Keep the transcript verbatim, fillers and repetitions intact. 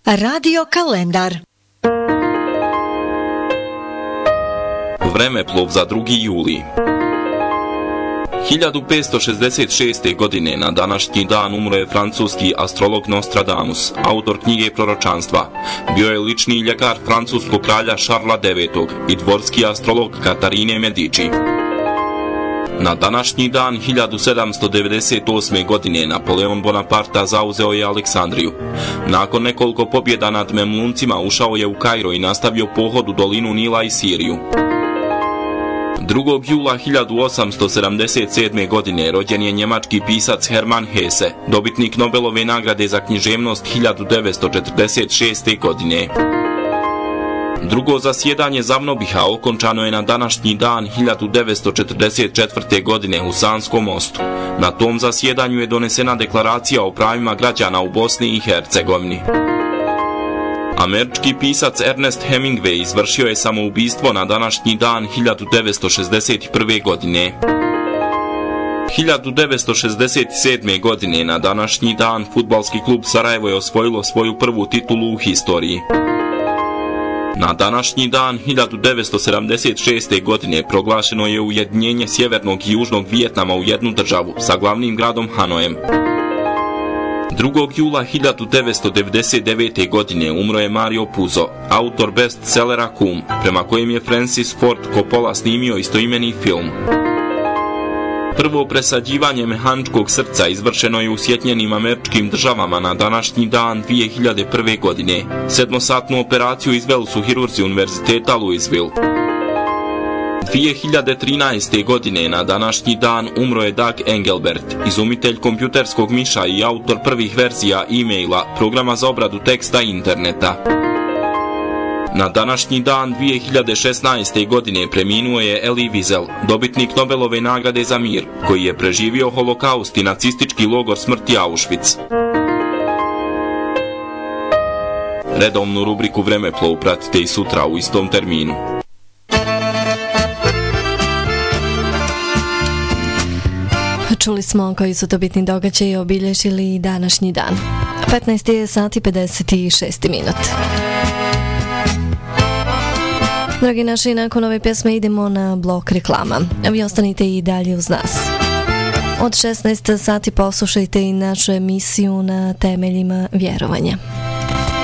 Radio kalendar. Vremeplov za drugi juli. hiljadu petsto šezdeset šeste. godine na današnji dan umro je francuski astrolog Nostradamus, autor knjige proročanstva. Bio je lični ljekar francuskog kralja Šarla devetog. i dvorski astrolog Katarine Medici. Na današnji dan hiljadu sedamsto devedeset osme. godine Napoleon Bonaparte zauzeo je Aleksandriju. Nakon nekoliko pobjeda nad Memluncima ušao je u Kairo i nastavio pohod u dolinu Nila i Siriju. drugog jula hiljadu osamsto sedamdeset sedme. godine rođen je njemački pisac Hermann Hesse, dobitnik Nobelove nagrade za književnost hiljadu devetsto četrdeset šeste. godine. Drugo zasjedanje Zavnobiha okončano je na današnji dan hiljadu devetsto četrdeset četvrte. godine u Sanskom mostu. Na tom zasjedanju je donesena deklaracija o pravima građana u Bosni i Hercegovini. Američki pisac Ernest Hemingway izvršio je samoubistvo na današnji dan hiljadu devetsto šezdeset prve. godine. hiljadu devetsto šezdeset sedme. godine na današnji dan fudbalski klub Sarajevo je osvojilo svoju prvu titulu u historiji. Na današnji dan hiljadu devetsto sedamdeset šeste. godine proglašeno je ujedinjenje sjevernog i južnog Vijetnama u jednu državu sa glavnim gradom Hanojem. drugog jula hiljadu devetsto devedeset devete. godine umro je Mario Puzo, autor bestsellera Kum, prema kojem je Francis Ford Coppola snimio istoimeni film. Prvo presađivanje mehaničkog srca izvršeno je u Sjedinjenim Američkim Državama na današnji dan dvije hiljade prve. godine. Sedmosatnu operaciju izveli su hirurzi Univerziteta Louisville. dvije hiljade trinaeste. godine na današnji dan umro je Doug Engelbert, izumitelj kompjuterskog miša i autor prvih verzija e-maila, programa za obradu teksta i interneta. Na današnji dan dvije hiljade šesnaeste. godine preminuo je Elie Wiesel, dobitnik Nobelove nagrade za mir, koji je preživio holokaust i nacistički logor smrti Auschwitz. Redovnu rubriku Vremeplov pratite i sutra u istom terminu. Čuli smo koji su to bitni događaji obilježili današnji dan. petnaest sati pedeset šest minut. Dragi naši, nakon ove pjesme idemo na blok reklama. Vi ostanite i dalje uz nas. Od šesnaest sati poslušajte i našu emisiju na temeljima vjerovanja.